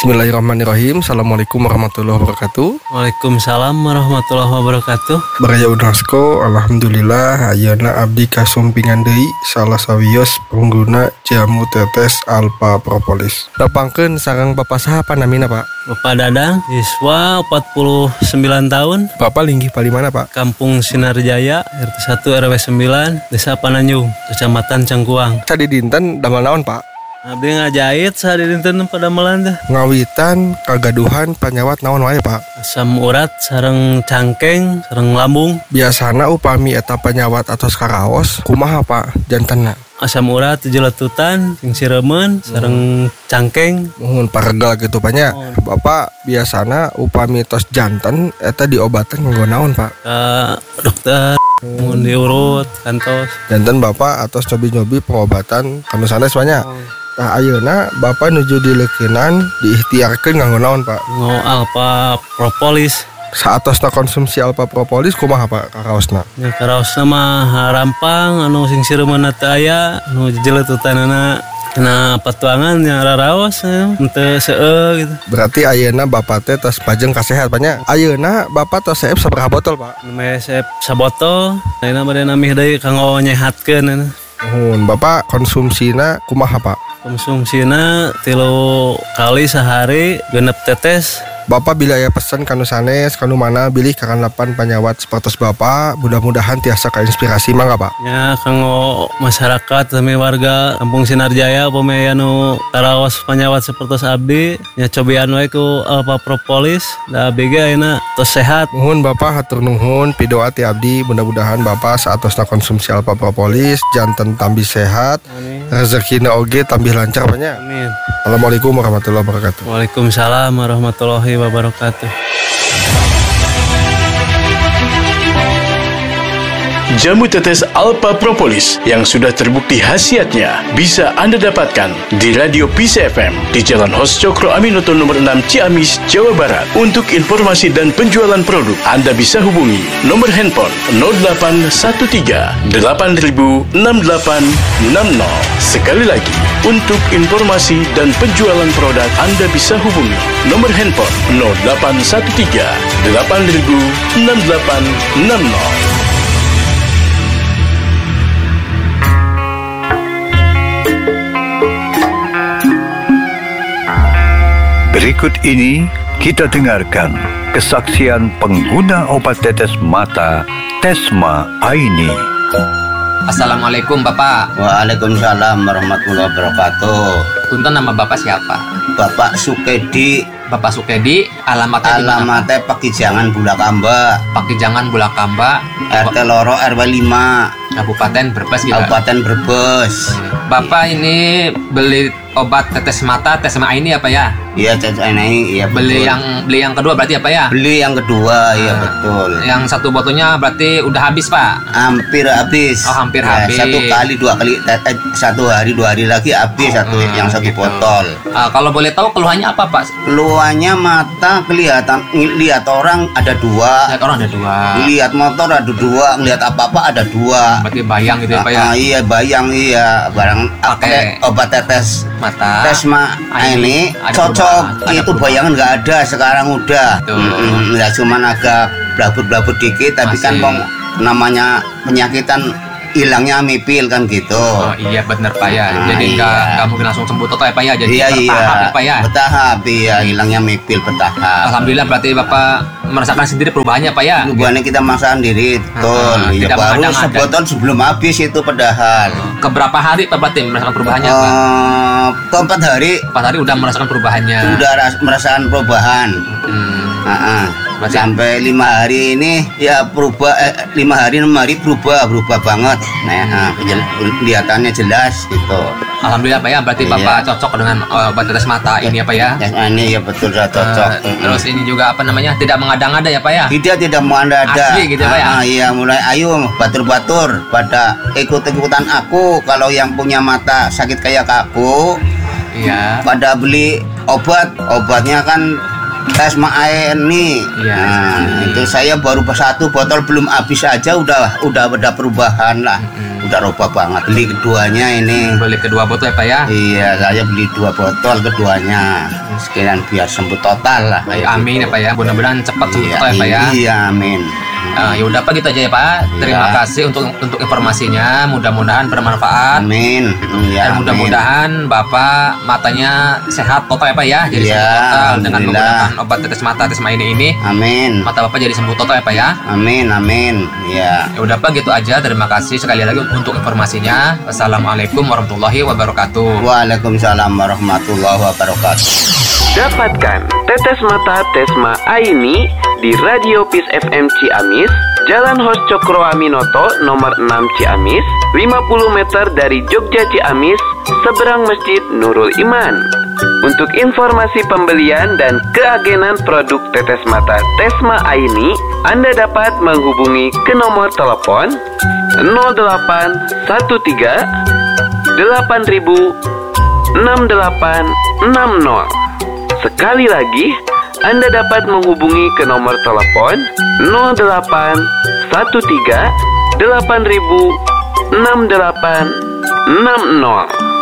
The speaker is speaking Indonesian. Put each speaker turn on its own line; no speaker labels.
Bismillahirrahmanirrahim. Assalamualaikum warahmatullahi wabarakatuh.
Waalaikumsalam warahmatullahi wabarakatuh.
Baraya Unasko, alhamdulillah ayeuna abdi kasumpingan deui salah sawios pengguna jamu tetes Alpha Propolis. Dapangkeun sareng Bapak saha panamina, Pak?
Bapak Dadang, siswa 49 tahun,
Bapak linggih palimana, Pak?
Kampung Sinarjaya, RT 1 RW 9, Desa Pananjung, Kecamatan Cangkuang.
Sadi dinten damel naon, Pak?
Abdi ngajahit sadinten pada melanda.
Ngawitan kagaduhan panyawat naon wae, Pak?
Asam urat sareng cangkeng, sareng lambung.
Biasana upami eta panyawat atos karaos, kumaha, Pak? Jantenna.
Asam urat jeletutan, sing siremen, sareng cangkeng.
Mohon paregal gitu banyak. Bapak biasana upami tos janten eta diobatan nganggo naon, Pak?
Dokter mun diurut kantos.
Janten Bapak atos nyobi-nyobi pengobatan kanu sanes banyak. Nah ayeuna Bapak nuju dileukeunnan diikhtiarkeun nganggo naon, Pak?
Ngo Alpha Propolis.
Saatosna konsumsi Alpha Propolis kumaha, Pak, karaosna?
Ya karaosna mah rampang anu sing sireumna teu aya, anu jeletutanana kena patuangan yang raraos henteu seueur gitu.
Berarti ayeuna Bapak teh tos pajeng kasehat banyak. Ayeuna Bapak tos saep sabaraha botol, Pak?
Mesep sabotol, ayeuna bade namih deui kanggo nyehatkeun.
Bapak konsumsina kumaha, Pak?
Konsumsina 3 kali sehari, 6 tetes.
Bapak bila aya pesan kanu sanes kanu mana bilih kakanapan panyawat sapertos Bapak, mudah-mudahan tiasa kainspirasi mangga, Pak.
Ya kanggo masyarakat sami warga Kampung Sinarjaya upami anu karaos panyawat sapertos abdi nya cobian wae ku Alpha Propolis da abdi ge ayeuna tos sehat.
Nuhun Bapak, hatur nuhun pidoa ti abdi, mudah-mudahan Bapak saatosna konsumsi Alpha Propolis janten tambih sehat, rezekina oge tambih lancar banyak.
Amin.
Assalamualaikum warahmatullahi wabarakatuh.
Waalaikumsalam warahmatullahi wabarakatuh.
Jamu tetes Alpha Propolis yang sudah terbukti khasiatnya bisa Anda dapatkan di Radio Peace FM di Jalan Hos Cokro Aminoto nomor 6 Ciamis, Jawa Barat. Untuk informasi dan penjualan produk, Anda bisa hubungi nomor handphone 0813 8000 6860. Sekali lagi, untuk informasi dan penjualan produk, Anda bisa hubungi nomor handphone 0813 8000 6860.
Berikut ini kita dengarkan kesaksian pengguna obat tetes mata Tesma Aini.
Assalamualaikum Bapak.
Waalaikumsalam warahmatullahi wabarakatuh.
Punten, nama Bapak siapa?
Bapak Sukedi.
Bapak Sukedi,
alamatnya Pakijangan Bulakamba.
Pakijangan Bulakamba,
RT Loro RW 5,
Kabupaten Brebes gitu.
Kabupaten Brebes.
Bapak ini beli obat tetes mata Tesma ini apa ya?
Iya, ini iya betul.
Beli yang kedua berarti apa ya?
Beli yang kedua, iya betul.
Yang satu botolnya berarti udah habis, Pak?
Hampir habis.
Oh, hampir
ya,
habis.
1 kali 2 kali, 1 hari 2 hari lagi habis yang satu
gitu.
botol.
Kalau boleh tahu keluhannya apa, Pak?
Keluhannya mata kelihatan, lihat orang ada 2.
Lihat orang ada 2.
Lihat motor ada 2, ngelihat apa-apa ada 2.
Berarti bayang gitu ya, Pak ya?
Iya, bayang, iya. Barang pakai obat tetes
mata
Tesma ini cocok. Itu bayangan nggak ada sekarang udah. Nggak cuman agak blabut-blabut dikit, tapi
masih.
kan namanya penyakitan hilangnya mipil kan gitu.
Oh iya benar, Pak ya. Jadi nggak mungkin langsung sembuh total ya, Pak ya. Jadi bertahap ya, Pak ya.
Bertahap, iya, hilangnya mipil bertahap.
Alhamdulillah, berarti Bapak merasakan sendiri perubahannya, Pak ya.
Perubahannya kita merasakan diri, betul. Ya, baru sebotol sebelum habis itu padahal.
Keberapa hari Pak berarti merasakan perubahannya, Pak?
Ke 4 hari.
4 hari udah merasakan perubahannya.
Udah merasakan perubahan. Sampai 5 hari ini ya berubah, 5 hari 6 hari berubah banget. Nah, kelihatannya jelas gitu.
Alhamdulillah, Pak ya, berarti Bapak cocok dengan obat tetes mata ini ya, Pak ya.
Ini ya betul, saya cocok.
Terus ini juga apa namanya, tidak mengada-ngada ya, Pak ya.
Tidak mengada-ngada.
Asli gitu, Pak ya.
Iya, mulai ayo batur-batur pada ikut-ikutan aku. Kalau yang punya mata sakit kayak aku,
iya,
pada beli obatnya kan Tesma ini.
Iya,
itu saya baru 1 botol belum habis aja udah ada perubahan lah. udah roba banget. Beli keduanya ini.
Beli kedua botol ya Pak ya?
Iya, saya beli 2 botol keduanya. Sekalian biar sembuh total lah.
Amin ya Pak ya. Mudah-mudahan cepat sembuh total ya Pak ya.
Iya, amin.
Ya udah Pak, gitu aja ya Pak. Terima kasih untuk informasinya. Mudah-mudahan bermanfaat.
Amin. Ya,
dan mudah-mudahan Bapak matanya sehat total ya Pak ya. Jadi sembuh total dengan menggunakan obat tetes mata Tesma ini.
Amin.
Mata Bapak jadi sembuh total ya Pak ya.
Amin, amin. Ya.
Ya udah Pak, gitu aja. Terima kasih sekali lagi untuk informasinya. Wassalamualaikum warahmatullahi wabarakatuh.
Waalaikumsalam warahmatullahi wabarakatuh.
Dapatkan tetes mata Tesma Aini di Radio Peace FM Ciamis, Jalan Hos Cokro Aminoto nomor 6 Ciamis, 50 meter dari Jogja Ciamis, seberang Masjid Nurul Iman. Untuk informasi pembelian dan keagenan produk tetes mata Tesma Aini, Anda dapat menghubungi ke nomor telepon 0813 8000 6860. Sekali lagi, Anda dapat menghubungi ke nomor telepon 0813 8000 6860.